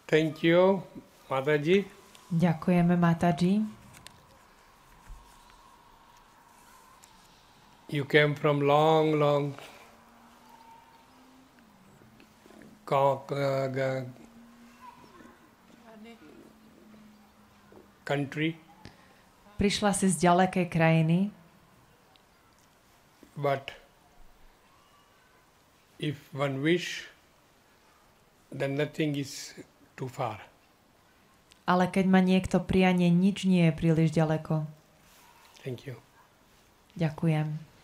Thank you, Mataji. Ďakujeme, Mataji. You came from long country. Prišla si z ďalekej krajiny, but if one wish, then nothing is too far. ale keď má niekto prianie, nič nie je príliš ďaleko. Thank you. Ďakujem.